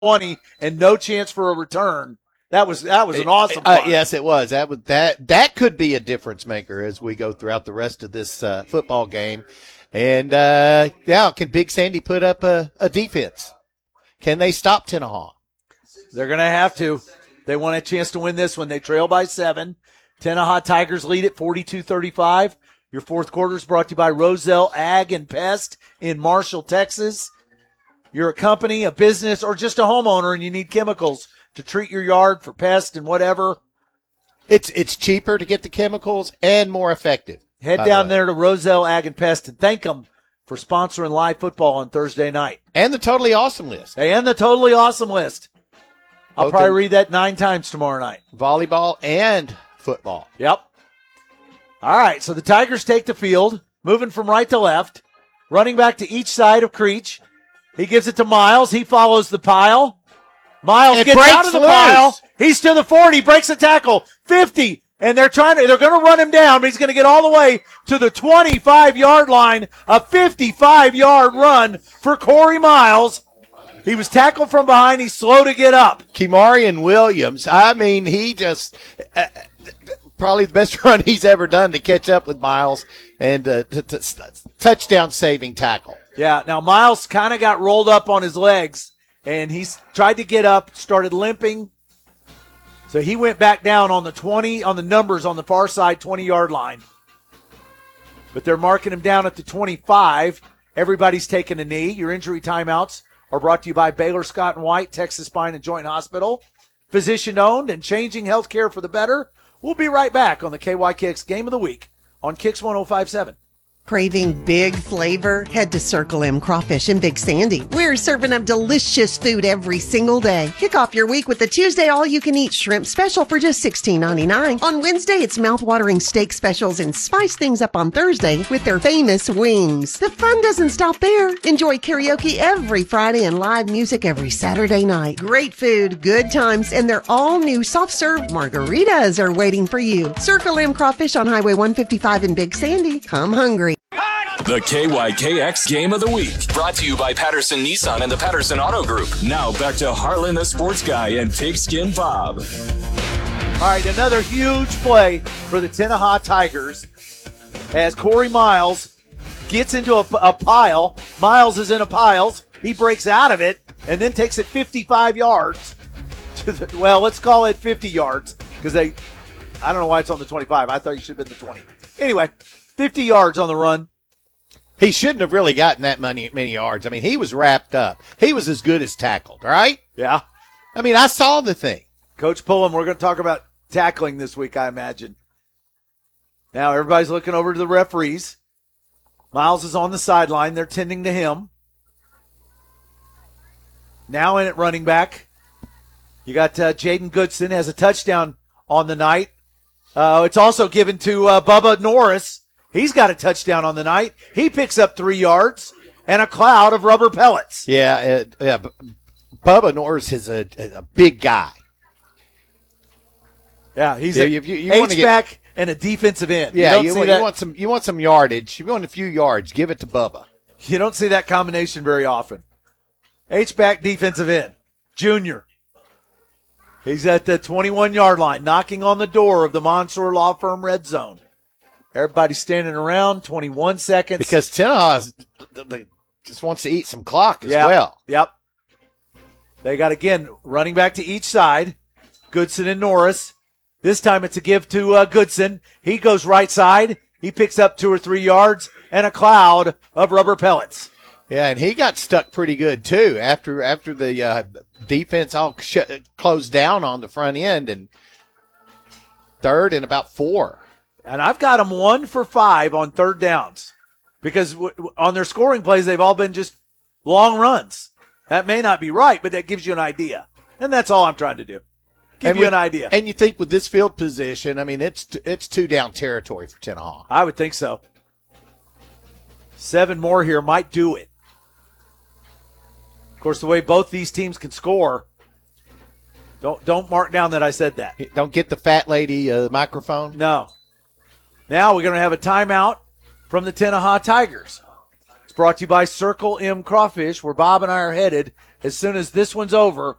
20 and no chance for a return. That was an awesome punt. Yes, it was. That could be a difference maker as we go throughout the rest of this football game. And can Big Sandy put up a defense? Can they stop Tenaha? They're going to have to. They want a chance to win this one. They trail by 7. Tenaha Tigers lead at 42-35. Your fourth quarter is brought to you by Roselle Ag and Pest in Marshall, Texas. You're a company, a business, or just a homeowner, and you need chemicals to treat your yard for pests and whatever. It's cheaper to get the chemicals and more effective. Head down there to Roselle Ag and Pest and thank them for sponsoring live football on Thursday night. And the Totally Awesome list. And the Totally Awesome list. I'll probably read that 9 times tomorrow night. Volleyball and football. Yep. All right, so the Tigers take the field, moving from right to left, running back to each side of Creech. He gives it to Miles. He follows the pile. Miles gets out of the pile. He's to the 40, breaks the tackle, 50, and they're going to run him down, but he's going to get all the way to the 25-yard line, a 55-yard run for Corey Miles. He was tackled from behind. He's slow to get up. Kimarian Williams, I mean, he just probably the best run he's ever done to catch up with Miles and touchdown-saving tackle. Yeah, now Miles kind of got rolled up on his legs, and he's tried to get up, started limping. So he went back down on the 20, on the numbers on the far side, 20-yard line. But they're marking him down at the 25. Everybody's taking a knee. Your injury timeouts are brought to you by Baylor Scott & White, Texas Spine and Joint Hospital. Physician-owned and changing healthcare for the better. We'll be right back on the KYKX Game of the Week on Kicks 105.7. Craving big flavor? Head to Circle M Crawfish in Big Sandy. We're serving up delicious food every single day. Kick off your week with the Tuesday all-you-can-eat shrimp special for just $16.99. On Wednesday, it's mouth-watering steak specials, and spice things up on Thursday with their famous wings. The fun doesn't stop there. Enjoy karaoke every Friday and live music every Saturday night. Great food, good times, and their all-new soft-serve margaritas are waiting for you. Circle M Crawfish on Highway 155 in Big Sandy. Come hungry. The KYKX Game of the Week, brought to you by Patterson Nissan and the Patterson Auto Group. Now back to Harlan the Sports Guy and Pigskin Bob. All right, another huge play for the Tenaha Tigers as Corey Miles gets into a pile. Miles is in a pile. He breaks out of it and then takes it 55 yards. Let's call it 50 yards because I don't know why it's on the 25. I thought you should have been the 20. Anyway, 50 yards on the run. He shouldn't have really gotten that many yards. I mean, he was wrapped up. He was as good as tackled, right? Yeah. I mean, I saw the thing. Coach Pullum, we're going to talk about tackling this week, I imagine. Now everybody's looking over to the referees. Miles is on the sideline. They're tending to him. Now in at running back. You got Jaden Goodson has a touchdown on the night. It's also given to Bubba Norris. He's got a touchdown on the night. He picks up 3 yards and a cloud of rubber pellets. Yeah. Bubba Norris is a big guy. Yeah, he's a H-back and a defensive end. Yeah, you want some yardage. You want a few yards. Give it to Bubba. You don't see that combination very often. H-back, defensive end. Junior. He's at the 21-yard line, knocking on the door of the Monsoor Law Firm red zone. Everybody's standing around, 21 seconds. Because Tenaha just wants to eat some clock as well. Yep. They got, again, running back to each side, Goodson and Norris. This time it's a give to Goodson. He goes right side. He picks up 2 or 3 yards and a cloud of rubber pellets. Yeah, and he got stuck pretty good, too, after the defense all closed down on the front end, and third and about 4. And I've got them 1 for 5 on third downs because on their scoring plays, they've all been just long runs. That may not be right, but that gives you an idea. And that's all I'm trying to do. Give you an idea. And you think with this field position, I mean, it's 2-down territory for Tenaha. I would think so. 7 more here might do it. Of course, the way both these teams can score, don't mark down that I said that. Don't get the fat lady microphone. No. Now we're going to have a timeout from the Tenaha Tigers. It's brought to you by Circle M Crawfish, where Bob and I are headed as soon as this one's over,